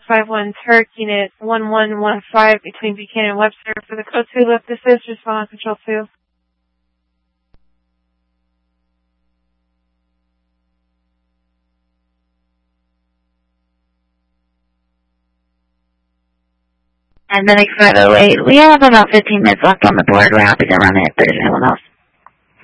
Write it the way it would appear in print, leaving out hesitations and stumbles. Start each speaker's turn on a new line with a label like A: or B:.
A: 651 Turk, Unit 1115 between Buchanan and Webster. For the code 2 lift, this is respond on Control 2.
B: And then 508. We have about 15 minutes left on the board. We're happy to run it, but if anyone else